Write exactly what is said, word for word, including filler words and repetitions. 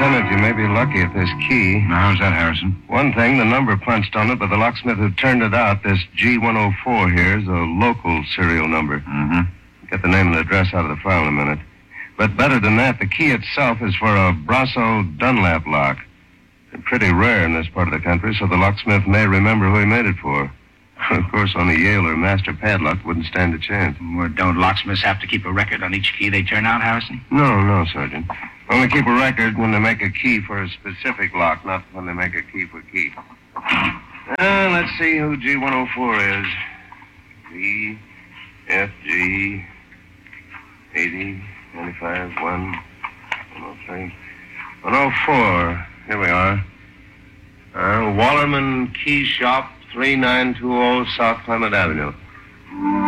Lieutenant, you may be lucky at this key. Now, how's that, Harrison? One thing, the number punched on it by the locksmith who turned it out, this G one oh four here, is a local serial number. Mm-hmm. Get the name and address out of the file in a minute. But better than that, the key itself is for a Brasso Dunlap lock. They're pretty rare in this part of the country, so the locksmith may remember who he made it for. Of course, on a Yale or Master padlock wouldn't stand a chance. Well, don't locksmiths have to keep a record on each key they turn out, Harrison? No, no, Sergeant. Only keep a record when they make a key for a specific lock, not when they make a key for key. Uh, let's see who G one oh four is. V, F, G, eighty, ninety-five, one, one oh three, one oh four. Here we are. Uh, Wallerman Key Shop, three nine two zero South Clement Avenue.